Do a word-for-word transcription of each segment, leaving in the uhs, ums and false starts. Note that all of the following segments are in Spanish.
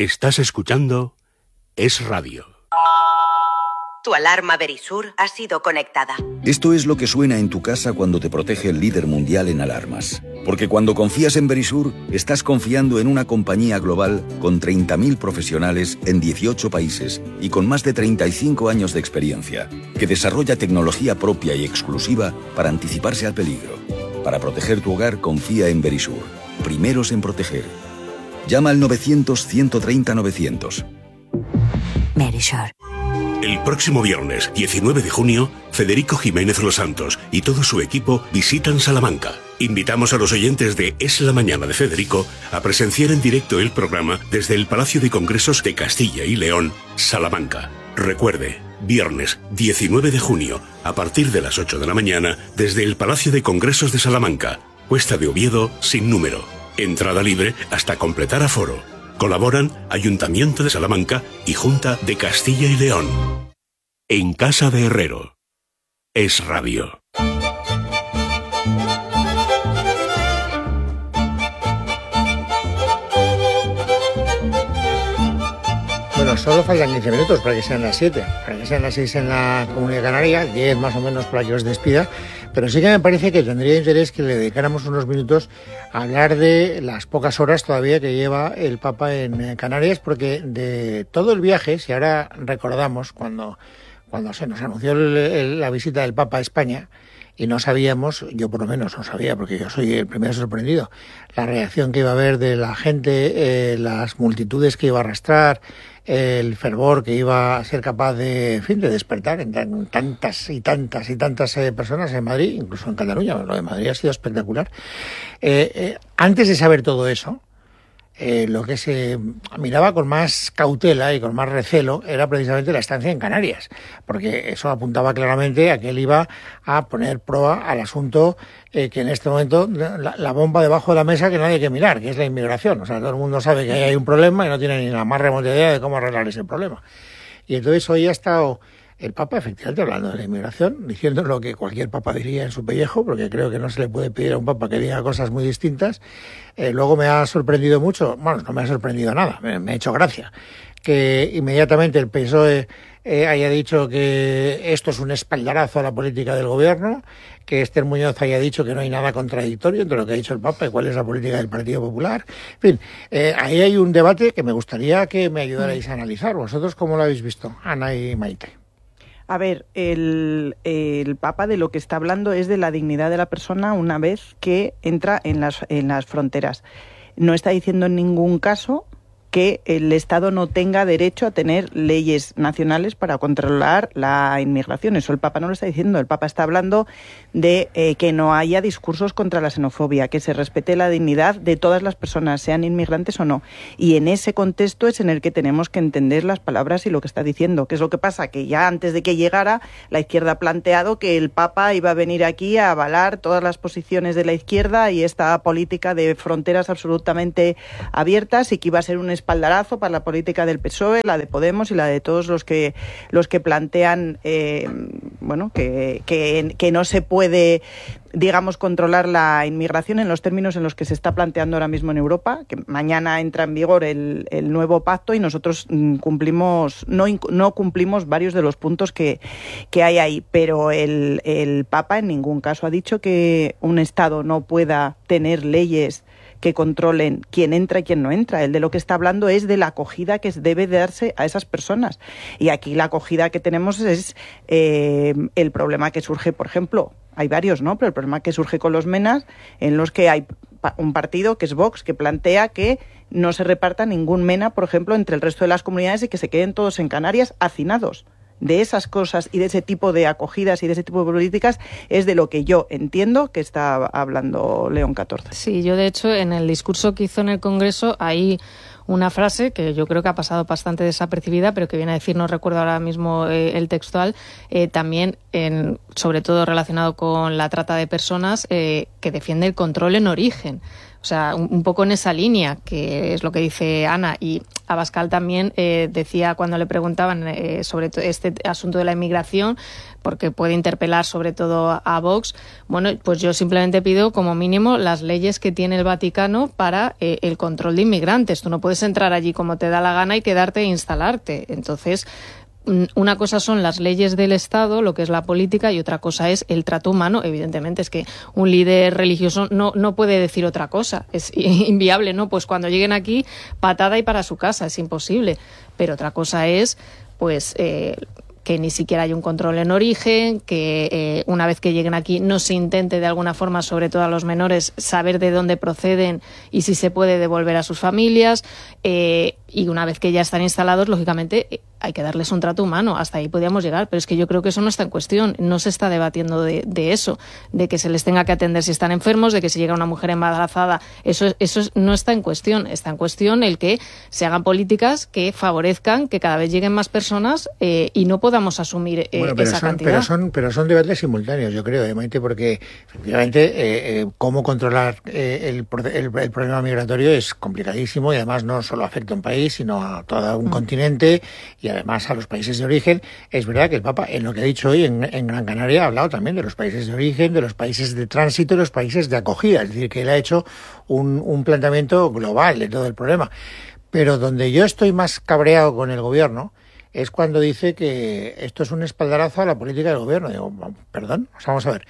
Estás escuchando Es Radio. Tu alarma Verisur ha sido conectada. Esto es lo que suena en tu casa cuando te protege el líder mundial en alarmas. Porque cuando confías en Verisur, estás confiando en una compañía global con treinta mil profesionales en dieciocho países y con más de treinta y cinco años de experiencia, que desarrolla tecnología propia y exclusiva para anticiparse al peligro. Para proteger tu hogar, confía en Verisur. Primeros en proteger. Llama al novecientos, ciento treinta, novecientos. Verisur. El próximo viernes, diecinueve de junio, Federico Jiménez Los Santos y todo su equipo visitan Salamanca. Invitamos a los oyentes de Es la Mañana de Federico a presenciar en directo el programa desde el Palacio de Congresos de Castilla y León, Salamanca. Recuerde, viernes diecinueve de junio, a partir de las ocho de la mañana, desde el Palacio de Congresos de Salamanca, Cuesta de Oviedo, sin número. Entrada libre hasta completar aforo. Colaboran Ayuntamiento de Salamanca y Junta de Castilla y León. En Casa de Herrero. Es Radio. Bueno, solo faltan quince minutos para que sean las siete, para que sean las seis en la Comunidad Canaria, diez más o menos para que os despida, pero sí que me parece que tendría interés que le dedicáramos unos minutos a hablar de las pocas horas todavía que lleva el Papa en Canarias, porque de todo el viaje, si ahora recordamos cuando, cuando se nos anunció el, el, la visita del Papa a España, y no sabíamos, yo por lo menos no sabía, porque yo soy el primero sorprendido, la reacción que iba a haber de la gente, eh, las multitudes que iba a arrastrar, el fervor que iba a ser capaz de, en fin, de despertar en tan, tantas y tantas y tantas eh, personas en Madrid, incluso en Cataluña. Lo de Madrid ha sido espectacular. Eh, eh, antes de saber todo eso, eh, lo que se miraba con más cautela y con más recelo era precisamente la estancia en Canarias, porque eso apuntaba claramente a que él iba a poner proa al asunto eh, que en este momento, la, la bomba debajo de la mesa que nadie hay que mirar, que es la inmigración. O sea, todo el mundo sabe que ahí hay un problema y no tiene ni la más remota idea de cómo arreglar ese problema. Y entonces hoy ha estado el Papa efectivamente hablando de la inmigración, diciendo lo que cualquier Papa diría en su pellejo, porque creo que no se le puede pedir a un Papa que diga cosas muy distintas. Eh, luego me ha sorprendido mucho, bueno, no me ha sorprendido nada, me, me ha hecho gracia, que inmediatamente el P S O E eh, haya dicho que esto es un espaldarazo a la política del gobierno, que Esther Muñoz haya dicho que no hay nada contradictorio entre lo que ha dicho el Papa y cuál es la política del Partido Popular. En fin, eh, ahí hay un debate que me gustaría que me ayudarais a analizar. ¿Vosotros cómo lo habéis visto, Ana y Maite? A ver, el, el Papa de lo que está hablando es de la dignidad de la persona una vez que entra en las, en las fronteras. No está diciendo en ningún caso que el Estado no tenga derecho a tener leyes nacionales para controlar la inmigración. Eso el Papa no lo está diciendo. El Papa está hablando de eh, que no haya discursos contra la xenofobia, que se respete la dignidad de todas las personas, sean inmigrantes o no. Y en ese contexto es en el que tenemos que entender las palabras y lo que está diciendo. ¿Qué es lo que pasa? Que ya antes de que llegara, la izquierda ha planteado que el Papa iba a venir aquí a avalar todas las posiciones de la izquierda y esta política de fronteras absolutamente abiertas, y que iba a ser un espaldarazo para la política del P S O E, la de Podemos y la de todos los que los que plantean eh, bueno que, que, que no se puede, digamos, controlar la inmigración en los términos en los que se está planteando ahora mismo en Europa, que mañana entra en vigor el, el nuevo pacto y nosotros cumplimos no, no cumplimos varios de los puntos que, que hay ahí, pero el, el Papa en ningún caso ha dicho que un Estado no pueda tener leyes que controlen quién entra y quién no entra. Él de lo que está hablando es de la acogida que debe darse a esas personas. Y aquí la acogida que tenemos es eh, el problema que surge, por ejemplo, hay varios, ¿no? Pero el problema que surge con los MENAs, en los que hay un partido, que es Vox, que plantea que no se reparta ningún MENA, por ejemplo, entre el resto de las comunidades y que se queden todos en Canarias hacinados. De esas cosas y de ese tipo de acogidas y de ese tipo de políticas es de lo que yo entiendo que está hablando León catorce. Sí, yo de hecho en el discurso que hizo en el Congreso hay una frase que yo creo que ha pasado bastante desapercibida, pero que viene a decir, no recuerdo ahora mismo eh, el textual, eh, también en, sobre todo relacionado con la trata de personas, eh, que defiende el control en origen. O sea, un, un poco en esa línea, que es lo que dice Ana. Y Abascal también eh, decía cuando le preguntaban eh, sobre este asunto de la inmigración, porque puede interpelar sobre todo a Vox, bueno, pues yo simplemente pido como mínimo las leyes que tiene el Vaticano para eh, el control de inmigrantes. Tú no puedes entrar allí como te da la gana y quedarte e instalarte. Entonces, una cosa son las leyes del Estado, lo que es la política, y otra cosa es el trato humano. Evidentemente es que un líder religioso no, no puede decir otra cosa, es inviable, ¿no? Pues cuando lleguen aquí, patada y para su casa, es imposible. Pero otra cosa es, pues, eh, que ni siquiera hay un control en origen, que eh, una vez que lleguen aquí no se intente de alguna forma, sobre todo a los menores, saber de dónde proceden y si se puede devolver a sus familias. Eh, y una vez que ya están instalados, lógicamente hay que darles un trato humano. Hasta ahí podríamos llegar, pero es que yo creo que eso no está en cuestión. No se está debatiendo de, de eso, de que se les tenga que atender si están enfermos, de que si llega una mujer embarazada, eso, eso no está en cuestión. Está en cuestión el que se hagan políticas que favorezcan que cada vez lleguen más personas eh, y no podamos asumir eh, bueno, pero esa son, cantidad. Pero son, pero son debates simultáneos, yo creo, ¿eh, Maite? Porque efectivamente eh, eh, cómo controlar eh, el, el, el problema migratorio es complicadísimo y además no solo afecta a un país, sino a todo un mm. continente y además a los países de origen. Es verdad que el Papa, en lo que ha dicho hoy en, en Gran Canaria, ha hablado también de los países de origen, de los países de tránsito y los países de acogida. Es decir, que él ha hecho un, un planteamiento global de todo el problema. Pero donde yo estoy más cabreado con el gobierno es cuando dice que esto es un espaldarazo a la política del gobierno. Digo, perdón, vamos a ver.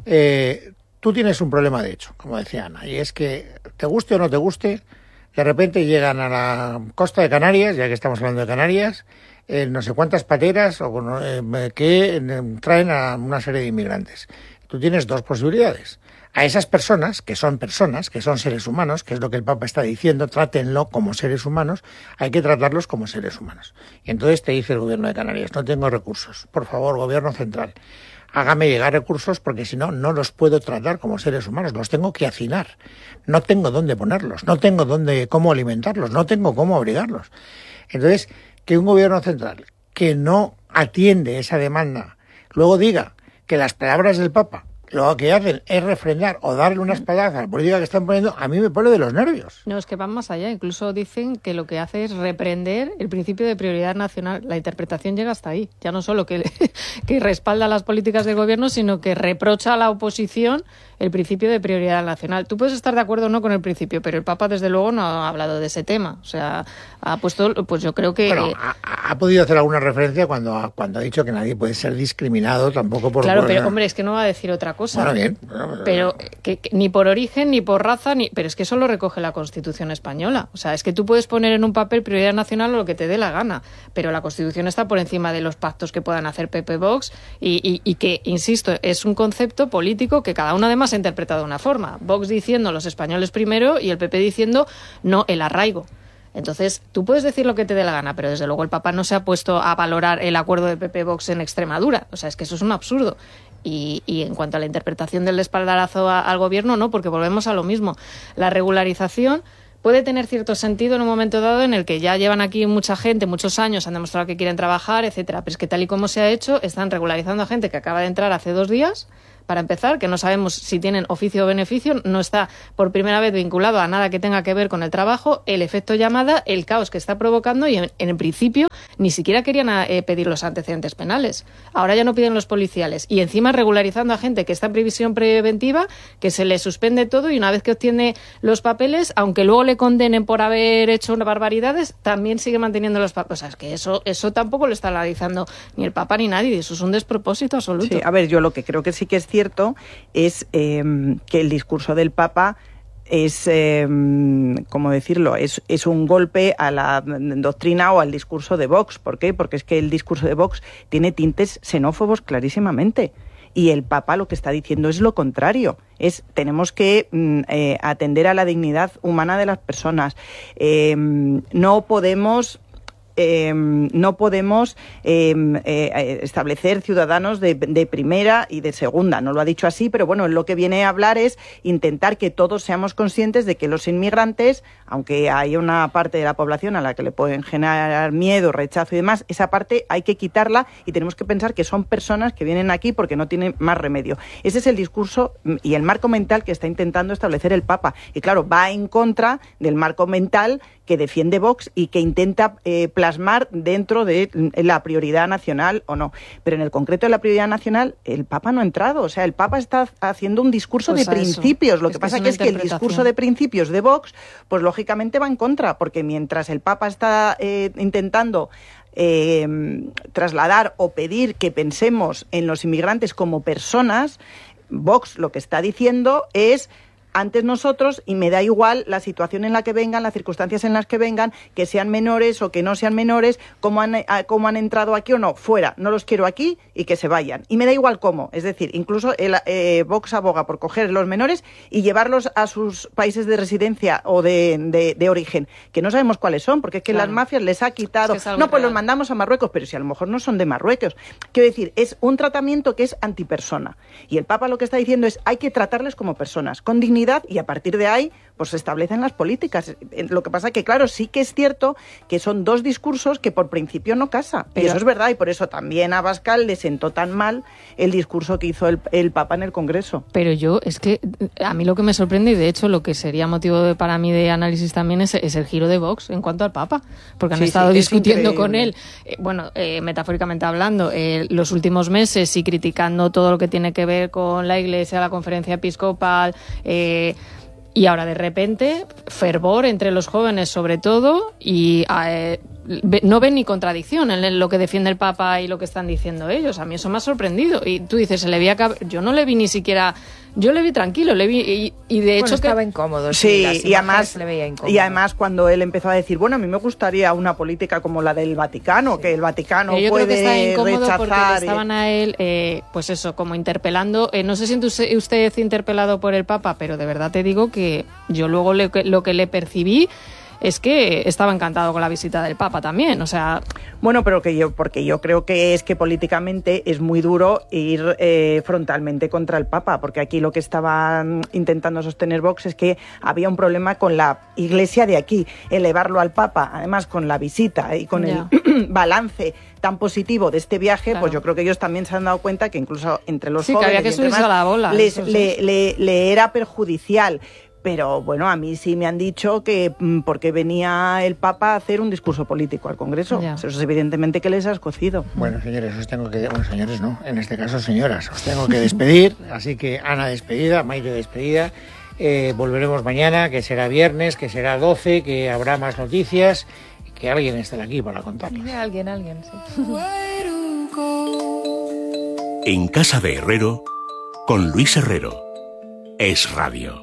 Eh, tú tienes un problema de hecho, como decía Ana, y es que, te guste o no te guste, de repente llegan a la costa de Canarias, ya que estamos hablando de Canarias, eh, no sé cuántas pateras o, eh, que eh, traen a una serie de inmigrantes. Tú tienes dos posibilidades. A esas personas, que son personas, que son seres humanos, que es lo que el Papa está diciendo, trátenlo como seres humanos, hay que tratarlos como seres humanos. Y entonces te dice el gobierno de Canarias, no tengo recursos, por favor, gobierno central, hágame llegar recursos porque si no, no los puedo tratar como seres humanos, los tengo que hacinar, no tengo dónde ponerlos, no tengo dónde, cómo alimentarlos, no tengo cómo abrigarlos. Entonces, que un gobierno central que no atiende esa demanda, luego diga que las palabras del Papa lo que hacen es refrendar o darle una espaldaza a la política que están poniendo, a mí me pone de los nervios. No, es que van más allá. Incluso dicen que lo que hace es reprender el principio de prioridad nacional. La interpretación llega hasta ahí. Ya no solo que, que respalda las políticas del gobierno, sino que reprocha a la oposición el principio de prioridad nacional. Tú puedes estar de acuerdo o no con el principio, pero el Papa, desde luego, no ha hablado de ese tema. O sea, ha puesto, pues yo creo que... Bueno, ha, ha podido hacer alguna referencia cuando, cuando ha dicho que nadie puede ser discriminado tampoco por... Claro, por, pero hombre, es que no va a decir otra cosa. Bueno, bien. Pero que, que, ni por origen, ni por raza, ni pero es que eso lo recoge la Constitución española. O sea, es que tú puedes poner en un papel prioridad nacional lo que te dé la gana, pero la Constitución está por encima de los pactos que puedan hacer P P Vox y, y, y que, insisto, es un concepto político que cada uno además ha interpretado de una forma. Vox diciendo los españoles primero y el P P diciendo no, el arraigo. Entonces, tú puedes decir lo que te dé la gana, pero desde luego el Papa no se ha puesto a valorar el acuerdo de P P Vox en Extremadura. O sea, es que eso es un absurdo. Y, y en cuanto a la interpretación del espaldarazo a, al gobierno, no, porque volvemos a lo mismo. La regularización puede tener cierto sentido en un momento dado en el que ya llevan aquí mucha gente, muchos años, han demostrado que quieren trabajar, etcétera. Pero es que tal y como se ha hecho, están regularizando a gente que acaba de entrar hace dos días, para empezar, que no sabemos si tienen oficio o beneficio, no está por primera vez vinculado a nada que tenga que ver con el trabajo, el efecto llamada, el caos que está provocando y en, en principio ni siquiera querían eh, pedir los antecedentes penales. Ahora ya no piden los policiales y encima regularizando a gente que está en previsión preventiva, que se le suspende todo y una vez que obtiene los papeles, aunque luego le condenen por haber hecho barbaridades, también sigue manteniendo los papeles. O sea, es que eso, eso tampoco lo está analizando ni el Papa ni nadie, eso es un despropósito absoluto. Sí, a ver, yo lo que creo que sí que es cierto cierto es eh, que el discurso del Papa es, eh, ¿cómo decirlo?, es, es un golpe a la doctrina o al discurso de Vox. ¿Por qué? Porque es que el discurso de Vox tiene tintes xenófobos clarísimamente. Y el Papa lo que está diciendo es lo contrario. Es tenemos que eh, atender a la dignidad humana de las personas. Eh, no podemos... eh, no podemos eh, eh, establecer ciudadanos de, de primera y de segunda. No lo ha dicho así, pero bueno, lo que viene a hablar es intentar que todos seamos conscientes de que los inmigrantes, aunque hay una parte de la población a la que le pueden generar miedo, rechazo y demás, esa parte hay que quitarla y tenemos que pensar que son personas que vienen aquí porque no tienen más remedio. Ese es el discurso y el marco mental que está intentando establecer el Papa. Y claro, va en contra del marco mental que defiende Vox y que intenta eh, plasmar dentro de la prioridad nacional o no. Pero en el concreto de la prioridad nacional, el Papa no ha entrado. O sea, el Papa está haciendo un discurso pues de principios. Eso. Lo que es pasa que, que es que el discurso de principios de Vox, pues lógicamente va en contra, porque mientras el Papa está eh, intentando eh, trasladar o pedir que pensemos en los inmigrantes como personas, Vox lo que está diciendo es: antes nosotros, y me da igual la situación en la que vengan, las circunstancias en las que vengan, que sean menores o que no sean menores, cómo han, cómo han entrado aquí o no, fuera, no los quiero aquí y que se vayan. Y me da igual cómo, es decir, incluso el eh, Vox aboga por coger los menores y llevarlos a sus países de residencia o de, de, de origen, que no sabemos cuáles son, porque es que claro, las mafias les ha quitado, es que es no, pues real. Los mandamos a Marruecos, pero si a lo mejor no son de Marruecos. Quiero decir, es un tratamiento que es antipersona. Y el Papa lo que está diciendo es: hay que tratarles como personas, con dignidad, y a partir de ahí pues se establecen las políticas. Lo que pasa que, claro, sí que es cierto que son dos discursos que por principio no casan. Pero... y eso es verdad, y por eso también a Abascal le sentó tan mal el discurso que hizo el, el Papa en el Congreso. Pero yo, es que a mí lo que me sorprende, y de hecho lo que sería motivo de, para mí de análisis también, es, es el giro de Vox en cuanto al Papa, porque han sí, estado sí, discutiendo con él, eh, bueno, eh, metafóricamente hablando, eh, los últimos meses y criticando todo lo que tiene que ver con la Iglesia, la conferencia episcopal, eh, y ahora de repente fervor entre los jóvenes sobre todo, y eh, no ven ni contradicción en lo que defiende el Papa y lo que están diciendo ellos. A mí eso me ha sorprendido. Y tú dices, se le vi a... yo no le vi ni siquiera... Yo le vi tranquilo, le vi y, y de hecho bueno, estaba que... incómodo. Sí, sí y además le veía incómodo. Y además cuando él empezó a decir, bueno, a mí me gustaría una política como la del Vaticano, sí. que el Vaticano yo puede creo que está incómodo rechazar. Porque le estaban a él, eh, pues eso, como interpelando. Eh, no se siente usted, usted interpelado por el Papa, pero de verdad te digo que yo luego le, lo que le percibí es que estaba encantado con la visita del Papa también, o sea... Bueno, pero que yo, porque yo creo que es que políticamente es muy duro ir eh, frontalmente contra el Papa, porque aquí lo que estaban intentando sostener Vox es que había un problema con la Iglesia de aquí, elevarlo al Papa, además con la visita y con ya. el balance tan positivo de este viaje, claro. pues yo creo que ellos también se han dado cuenta que incluso entre los sí, jóvenes... que había que subirse a la bola. Les, sí. le, le, le era perjudicial. Pero bueno, a mí sí me han dicho que porque venía el Papa a hacer un discurso político al Congreso. Ya. Eso es evidentemente que les ha escocido. Bueno, señores, os tengo que... Bueno, señores no, en este caso señoras. Os tengo que despedir, así que Ana despedida, Maite despedida. Eh, volveremos mañana, que será viernes, que será doce, que habrá más noticias y que alguien estará aquí para contarnos. Alguien, alguien, sí. En Casa de Herrero, con Luis Herrero. Es Radio.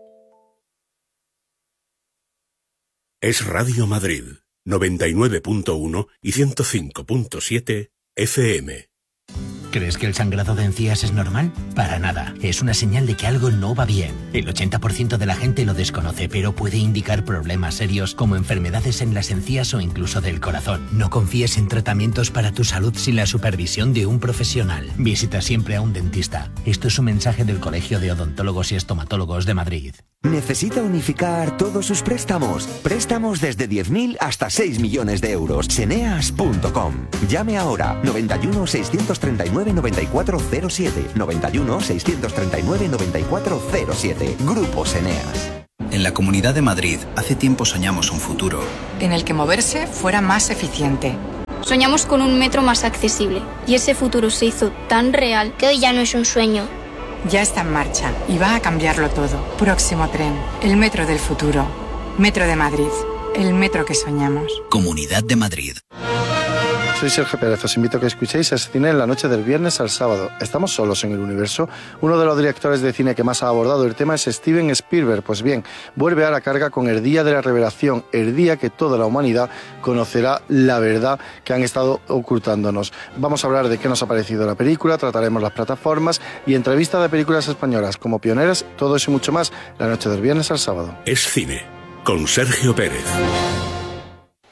Es Radio Madrid, noventa y nueve punto uno y ciento cinco punto siete F M. ¿Crees que el sangrado de encías es normal? Para nada. Es una señal de que algo no va bien. El ochenta por ciento de la gente lo desconoce, pero puede indicar problemas serios como enfermedades en las encías o incluso del corazón. No confíes en tratamientos para tu salud sin la supervisión de un profesional. Visita siempre a un dentista. Esto es un mensaje del Colegio de Odontólogos y Estomatólogos de Madrid. ¿Necesita unificar todos sus préstamos? Préstamos desde diez mil hasta seis millones de euros. Seneas punto com. Llame ahora. noventa y uno, seiscientos treinta y nueve, noventa y cuatro cero siete. noventa y uno, seiscientos treinta y nueve, noventa y cuatro cero siete. Grupo Seneas. En la Comunidad de Madrid, hace tiempo soñamos un futuro en el que moverse fuera más eficiente. Soñamos con un metro más accesible. Y ese futuro se hizo tan real que hoy ya no es un sueño. Ya está en marcha y va a cambiarlo todo. Próximo tren, el metro del futuro. Metro de Madrid, el metro que soñamos. Comunidad de Madrid. Soy Sergio Pérez, os invito a que escuchéis el cine en la noche del viernes al sábado. ¿Estamos solos en el universo? Uno de los directores de cine que más ha abordado el tema es Steven Spielberg. Pues bien, vuelve a la carga con el Día de la Revelación, el día que toda la humanidad conocerá la verdad que han estado ocultándonos. Vamos a hablar de qué nos ha parecido la película, trataremos las plataformas y entrevistas de películas españolas como pioneras, todo eso y mucho más la noche del viernes al sábado. Es cine, con Sergio Pérez.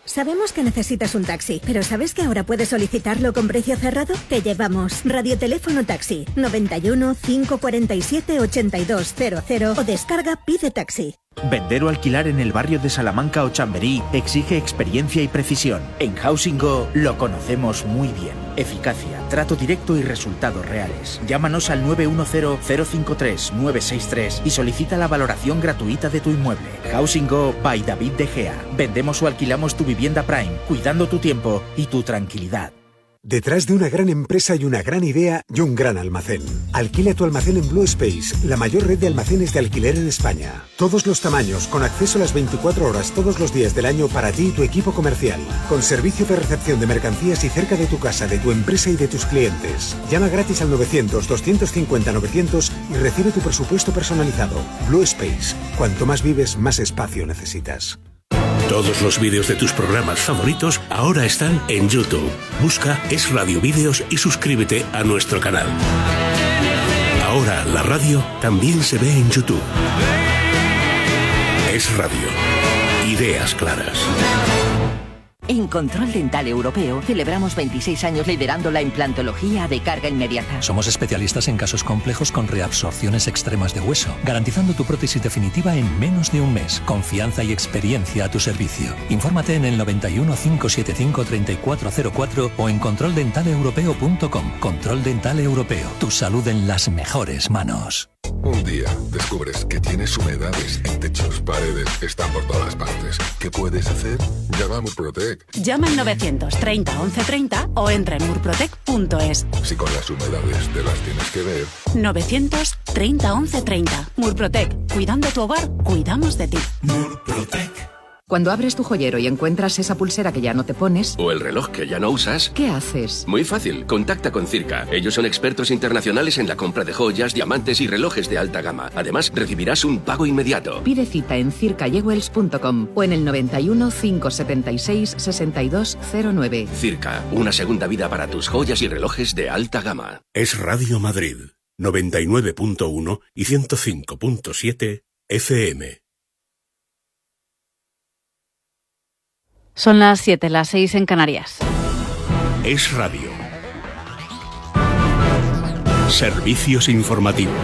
Sabemos que necesitas un taxi, pero ¿sabes que ahora puedes solicitarlo con precio cerrado? Te llevamos Radioteléfono Taxi noventa y uno, cinco cuarenta y siete, ochenta y dos cero cero o descarga Pide Taxi. Vender o alquilar en el barrio de Salamanca o Chamberí exige experiencia y precisión. En Housing Go lo conocemos muy bien. Eficacia, trato directo y resultados reales. Llámanos al nueve uno cero, cero cinco tres, nueve seis tres y solicita la valoración gratuita de tu inmueble. Housing Go by David De Gea. Vendemos o alquilamos tu vivienda Prime, cuidando tu tiempo y tu tranquilidad. Detrás de una gran empresa y una gran idea y un gran almacén. Alquila tu almacén en Blue Space, la mayor red de almacenes de alquiler en España. Todos los tamaños, con acceso a las veinticuatro horas todos los días del año para ti y tu equipo comercial. Con servicio de recepción de mercancías y cerca de tu casa, de tu empresa y de tus clientes. Llama gratis al novecientos, doscientos cincuenta, novecientos y recibe tu presupuesto personalizado. Blue Space. Cuanto más vives, más espacio necesitas. Todos los vídeos de tus programas favoritos ahora están en YouTube. Busca Es Radio Vídeos y suscríbete a nuestro canal. Ahora la radio también se ve en YouTube. Es Radio. Ideas claras. En Control Dental Europeo celebramos veintiséis años liderando la implantología de carga inmediata. Somos especialistas en casos complejos con reabsorciones extremas de hueso, garantizando tu prótesis definitiva en menos de un mes. Confianza y experiencia a tu servicio. Infórmate en el noventa y uno, cinco setenta y cinco, treinta y cuatro cero cuatro o en control dental europeo punto com. Control Dental Europeo. Tu salud en las mejores manos. Un día descubres que tienes humedades en techos, paredes, están por todas partes. ¿Qué puedes hacer? Llama a Murprotec. Llama al novecientos treinta, once treinta o entra en murprotec punto es. Si con las humedades te las tienes que ver. novecientos treinta, once treinta. Murprotec. Cuidando tu hogar, cuidamos de ti. Murprotec. Cuando abres tu joyero y encuentras esa pulsera que ya no te pones... o el reloj que ya no usas... ¿qué haces? Muy fácil, contacta con Circa. Ellos son expertos internacionales en la compra de joyas, diamantes y relojes de alta gama. Además, recibirás un pago inmediato. Pide cita en circa jewels punto com o en el noventa y uno, cinco setenta y seis, sesenta y dos cero nueve. Circa, una segunda vida para tus joyas y relojes de alta gama. Es Radio Madrid, noventa y nueve punto uno y ciento cinco punto siete F M. Son las siete, las seis en Canarias. Es Radio. Servicios informativos.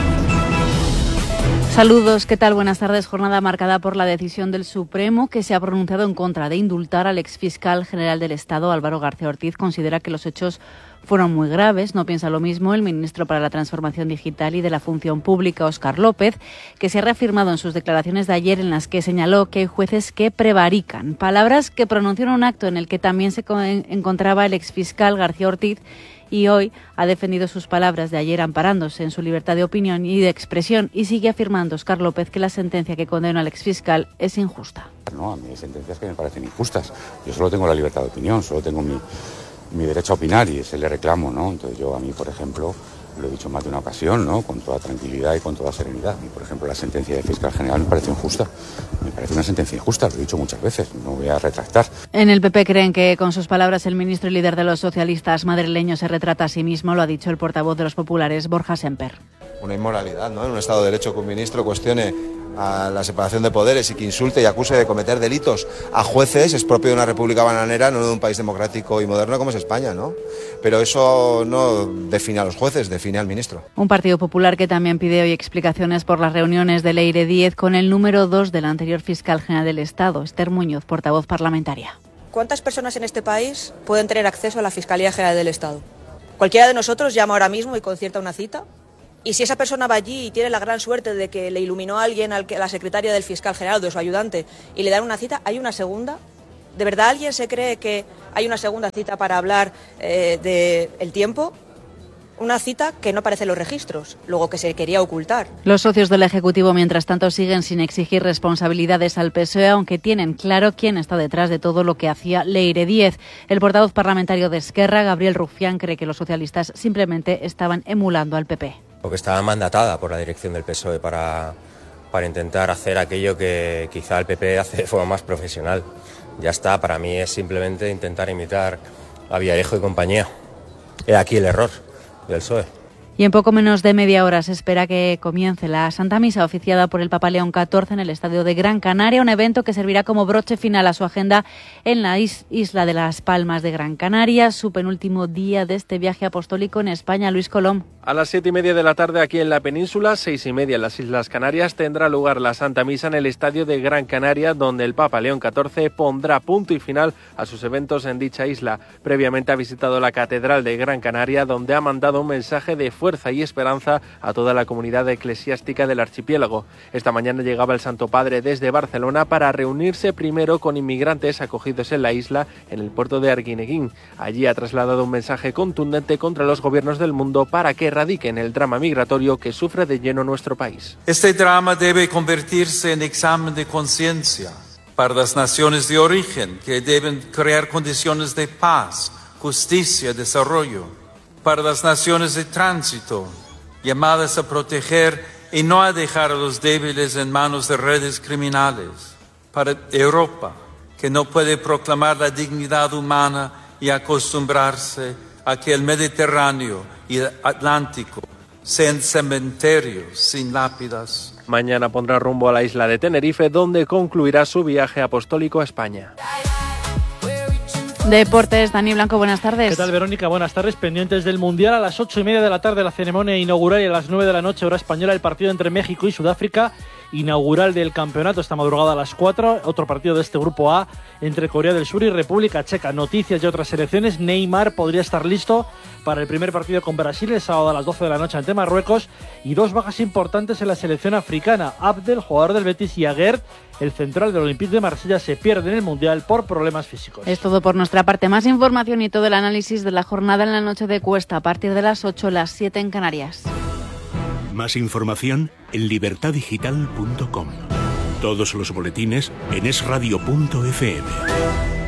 Saludos, ¿qué tal? Buenas tardes. Jornada marcada por la decisión del Supremo, que se ha pronunciado en contra de indultar al exfiscal general del Estado, Álvaro García Ortiz. Considera que los hechos fueron muy graves. No piensa lo mismo el ministro para la Transformación Digital y de la Función Pública, Óscar López, que se ha reafirmado en sus declaraciones de ayer en las que señaló que hay jueces que prevarican. Palabras que pronunció en un acto en el que también se encontraba el exfiscal García Ortiz, y hoy ha defendido sus palabras de ayer amparándose en su libertad de opinión y de expresión, y sigue afirmando Óscar López que la sentencia que condena al exfiscal es injusta. No, a mí hay sentencias que me parecen injustas. Yo solo tengo la libertad de opinión, solo tengo mi, mi derecho a opinar y ese le reclamo, ¿no? Entonces yo a mí, por ejemplo, lo he dicho más de una ocasión, ¿no? Con toda tranquilidad y con toda serenidad. Y, por ejemplo, la sentencia del fiscal general me parece injusta. Me parece una sentencia injusta, lo he dicho muchas veces, no voy a retractar. En el P P creen que, con sus palabras, el ministro y líder de los socialistas madrileños se retrata a sí mismo, lo ha dicho el portavoz de los populares, Borja Semper. Una inmoralidad, ¿no? En un Estado de Derecho que un ministro cuestione a la separación de poderes y que insulte y acuse de cometer delitos a jueces es propio de una república bananera, no de un país democrático y moderno como es España, ¿no? Pero eso no define a los jueces, define al ministro. Un Partido Popular que también pide hoy explicaciones por las reuniones de Leire Díez con el número dos del anterior fiscal general del Estado, Esther Muñoz, portavoz parlamentaria. ¿Cuántas personas en este país pueden tener acceso a la Fiscalía General del Estado? Cualquiera de nosotros llama ahora mismo y concierta una cita. Y si esa persona va allí y tiene la gran suerte de que le iluminó a alguien, a la secretaria del fiscal general, de su ayudante, y le dan una cita, ¿hay una segunda? ¿De verdad alguien se cree que hay una segunda cita para hablar eh, del tiempo? Una cita que no aparece en los registros, luego que se quería ocultar. Los socios del Ejecutivo, mientras tanto, siguen sin exigir responsabilidades al P S O E, aunque tienen claro quién está detrás de todo lo que hacía Leire Díez. El portavoz parlamentario de Esquerra, Gabriel Rufián, cree que los socialistas simplemente estaban emulando al P P. Porque estaba mandatada por la dirección del P S O E para, para intentar hacer aquello que quizá el P P hace de forma más profesional. Ya está, para mí es simplemente intentar imitar a Villarejo y compañía. He aquí el error del P S O E. Y en poco menos de media hora se espera que comience la Santa Misa oficiada por el Papa León catorce en el Estadio de Gran Canaria, un evento que servirá como broche final a su agenda en la isla de Las Palmas de Gran Canaria, su penúltimo día de este viaje apostólico en España. Luis Colom. A las siete y media de la tarde aquí en la península, seis y media en las Islas Canarias, tendrá lugar la Santa Misa en el Estadio de Gran Canaria, donde el Papa León catorce pondrá punto y final a sus eventos en dicha isla. Previamente ha visitado la Catedral de Gran Canaria, donde ha mandado un mensaje de fuerza y esperanza a toda la comunidad eclesiástica del archipiélago. Esta mañana llegaba el Santo Padre desde Barcelona para reunirse primero con inmigrantes acogidos en la isla en el puerto de Arguineguín. Allí ha trasladado un mensaje contundente contra los gobiernos del mundo para que erradiquen el drama migratorio que sufre de lleno nuestro país. Este drama debe convertirse en examen de conciencia para las naciones de origen, que deben crear condiciones de paz, justicia y desarrollo. Para las naciones de tránsito, llamadas a proteger y no a dejar a los débiles en manos de redes criminales. Para Europa, que no puede proclamar la dignidad humana y acostumbrarse a que el Mediterráneo y el Atlántico sean cementerios sin lápidas. Mañana pondrá rumbo a la isla de Tenerife, donde concluirá su viaje apostólico a España. Deportes, Dani Blanco, buenas tardes. ¿Qué tal, Verónica? Buenas tardes. Pendientes del Mundial, a las ocho y media de la tarde la ceremonia inaugural y a las nueve de la noche hora española el partido entre México y Sudáfrica, inaugural del campeonato esta madrugada a las cuatro, otro partido de este grupo A entre Corea del Sur y República Checa. Noticias de otras selecciones: Neymar podría estar listo para el primer partido con Brasil el sábado a las doce de la noche ante Marruecos, y dos bajas importantes en la selección africana. Abdel, jugador del Betis, y Aguerd, el central del Olympique de Marsella, se pierde en el Mundial por problemas físicos. Es todo por nuestra parte. Más información y todo el análisis de la jornada en la noche de Cuesta a partir de las ocho, las siete en Canarias. Más información en libertad digital punto com. Todos los boletines en es radio punto efe eme.